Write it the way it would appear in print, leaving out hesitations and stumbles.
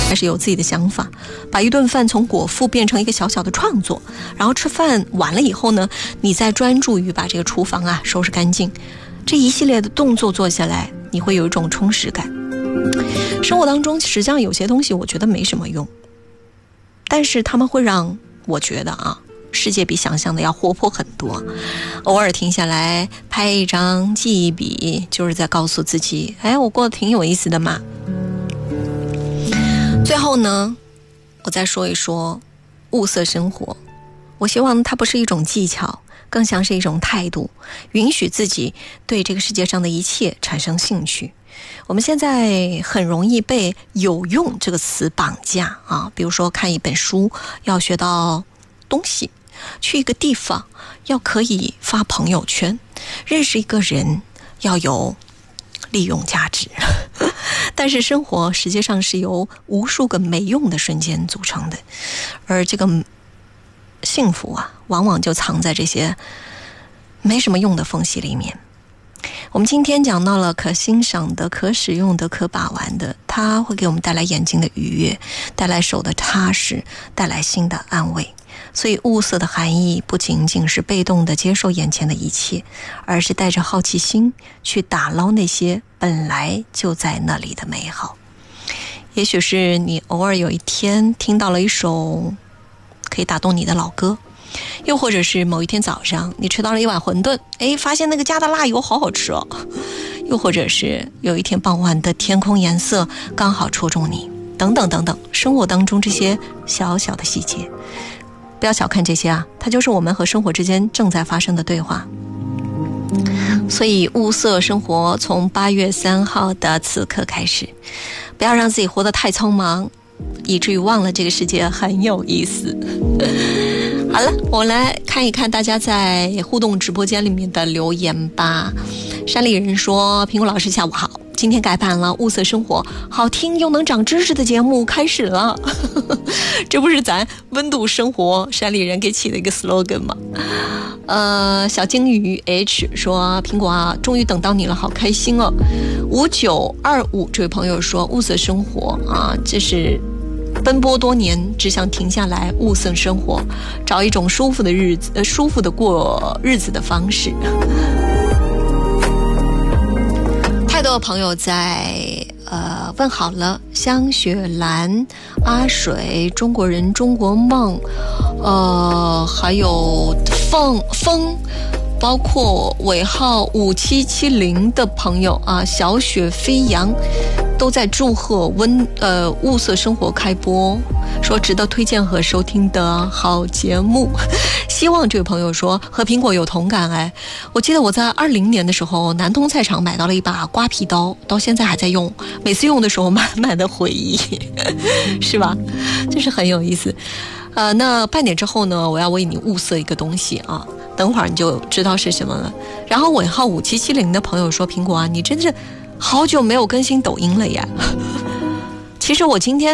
开始有自己的想法，把一顿饭从果腹变成一个小小的创作，然后吃饭完了以后呢，你再专注于把这个厨房收拾干净，这一系列的动作做下来，你会有一种充实感。生活当中实际上有些东西我觉得没什么用，但是他们会让我觉得世界比想象的要活泼很多。偶尔停下来拍一张记忆笔，就是在告诉自己，我过得挺有意思的嘛。最后呢，我再说一说物色生活。我希望它不是一种技巧，更像是一种态度，允许自己对这个世界上的一切产生兴趣。我们现在很容易被有用这个词绑架比如说看一本书要学到东西，去一个地方要可以发朋友圈，认识一个人要有利用价值。但是生活实际上是由无数个没用的瞬间组成的，而这个幸福往往就藏在这些没什么用的缝隙里面。我们今天讲到了可欣赏的、可使用的、可把玩的，它会给我们带来眼睛的愉悦，带来手的踏实，带来心的安慰。所以物色的含义不仅仅是被动的接受眼前的一切，而是带着好奇心去打捞那些本来就在那里的美好。也许是你偶尔有一天听到了一首可以打动你的老歌，又或者是某一天早上你吃到了一碗馄饨，发现那个加的辣油好好吃哦。又或者是有一天傍晚的天空颜色刚好戳中你，等等等等。生活当中这些小小的细节，不要小看这些它就是我们和生活之间正在发生的对话。所以物色生活从8月3号的此刻开始，不要让自己活得太匆忙，以至于忘了这个世界很有意思。好了，我来看一看大家在互动直播间里面的留言吧。山里人说，苹果老师下午好，今天改版了物色生活，好听又能长知识的节目开始了。这不是咱温度生活山里人给起的一个 slogan 吗？小鲸鱼 H 说，苹果终于等到你了，好开心哦。5925这位朋友说，物色生活这是奔波多年只想停下来物色生活，找一种舒服的日子，舒服的过日子的方式。太多的朋友在问好了，香雪兰、阿水、中国人、中国梦，还有风，包括尾号5770的朋友小雪飞扬，都在祝贺物色生活开播，说值得推荐和收听的好节目。希望这位朋友说和苹果有同感。我记得我在20年的时候南通菜场买到了一把刮皮刀，到现在还在用，每次用的时候满满的回忆。是吧？就是很有意思。那半点之后呢，我要为你物色一个东西等会儿你就知道是什么了。然后尾号5770的朋友说，苹果你真是好久没有更新抖音了呀。其实我今天